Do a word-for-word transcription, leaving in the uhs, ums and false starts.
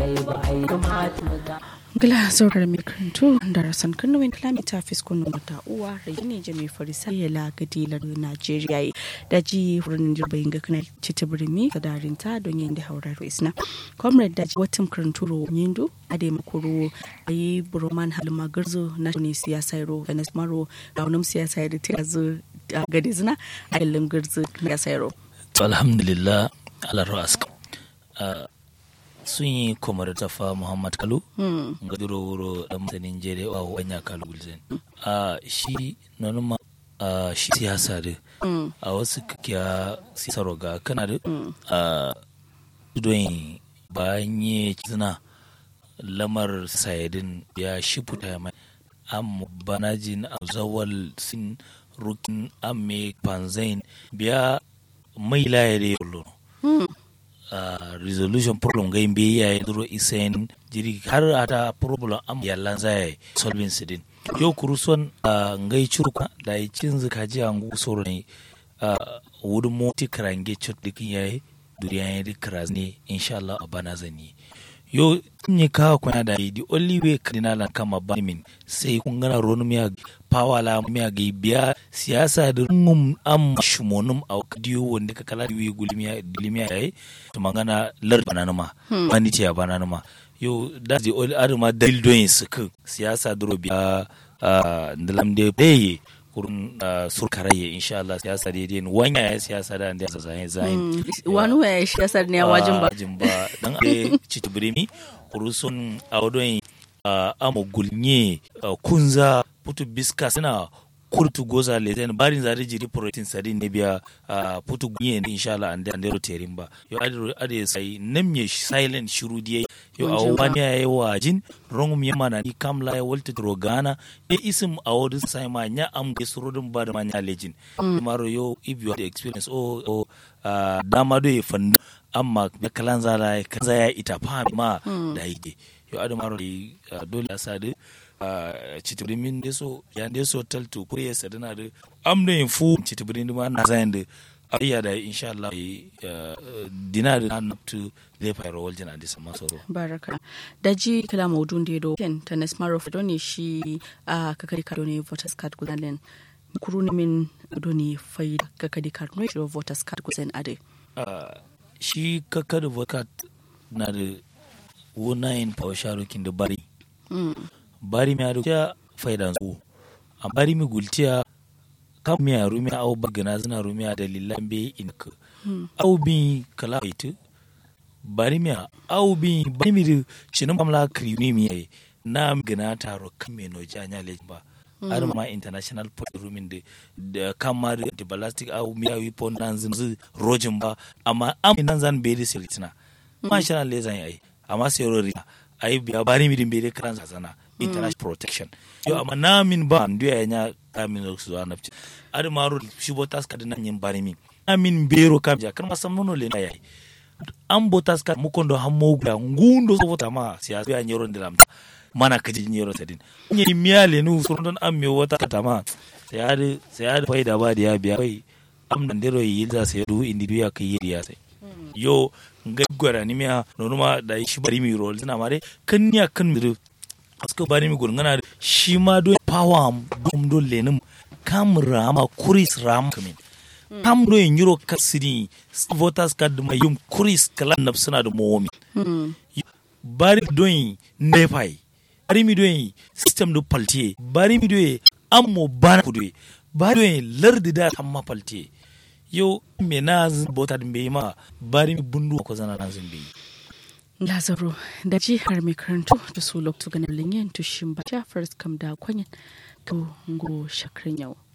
Gila zaurar mai karantu da rasan kanuwin kilomita fiskon mata uwa rage ne jami farisa ya lagadilar Najeriya da ji wurin jirbayin ga kana cita birni ga darinta don yin da haurar isna. Comrade da ji watan karantu ro yindu a da makoro a yi buroman halima garzo na ne siyasa yaro ga nasmaro da wani siyasa yaro ta yanzu a gadi zina a ilin garzo na siyasa yaro. Alhamdulillah ala ra'aska. Sun yi komar tafa Muhammad Kalu ga duro wuro da mutanen jere wa wanya Kalu gulzen a shi nonuma a shi siyasa da a wasu kiya siyasa roga kana da a don bayan yi zina lamar sayadin ya shi puta mai am banajin a zawal sin rukin amme panzain biya mai laye da yolo Uh, resolution problem ga yin biya ya duro isen jiri har ata problem am yallan zai solving sidin yo kuruson uh, ngai churka da yi cin zakaji angu soro ne uh, wudu moti karange chot dikin yayi duriya ya di krazne inshallah abana zani yo tinye ka kuna da the only way kardinal kama bamin sai kun gana ronu miya pawala miya ga biya siyasa da ngum am shumonum au kadiyo wanda ka kala diwi gulmiya dilmiya yayi to magana lar bananuma mani ce bananuma yo that's the only adama dalil doing suka siyasa duro biya ndalam de pay kurun surkaraye inshallah siyasa dai dai wanya ya siyasa da da zai zai wani ya siyasa ne wajin ba wajin ba dan ai citibirimi kurusun awdon amo gulnye kunza putu biska suna kurtu goza lezen barin zari jiri protein sadin ne biya putu gunye inshallah ande ande roterin ba yo ade ade sai namye silent shiru diye yo awani yayi wajin rongum yamana ni kamla ya walta rogana e isim awodi sai ma nya am ge surudun ba da manya lejin maro yo if you have the experience o o dama do e fan amma kalan zara kaza ya ita fa ma da yake yo ade maro dole asade citibirin da so ya da so talto kuriya sadana da amna yin fu citibirin da na zayin da ayya da insha Allah dina da na to zai fara waljin a disa masoro baraka da ji kala maudun da do ken ta nasmaro fadoni shi a kakari kadoni voters card gudalen kuruni min doni faida kakari card no shi voters card guzen ade shi kakari voter na da wonayin power sharukin da bari bari mi aruja faidan su a bari mi gultiya kam mi arumi au bagana zina rumi a dalilan be inka au bi kala ite bari mi au bi bari mi cinin kamla krimi mi ai na gana taro kame no janya lejba har ma international port rumin da kamar da ballistic au mi awi pon nan zin rojin ba amma am nan zan be da silitina masha Allah lezan ai amma sai rori ai biya bari mi din be da kran sana international protection yo amma na min ba ndu ya nya amin su anabci ad maru shi botas kad nan yin bari min amin bero kam ja kan masam nono le yayi am botas kad mukondo hammo ga ngundo so vota ma siya ya nyoro ndilam mana kaji nyoro tadin nyi miale nu so don am me wata tama sai ad sai ad faida ba da ya biya kai am nan dero yi za sai du individu ya kai ya sai yo ngaggora ni miya nono ma da shi bari mi role na mare kan ya kan mi aska bari mi gurgana shi ma do power dum do lenum kam rama kuris ram kamin kam do nyiro kasini voters card ma yum kuris kala nafsuna do momi bari do ne pai bari mi do system do paltier bari mi do ammo bana do bari do lardi da amma paltier yo me na voter be ma bari mi bundu ko zana nan zimbi Lazaro da jihar mai karanto da su loktu ganin linyan tushin ba ta first kam da kwanyan to ngo shakrin yau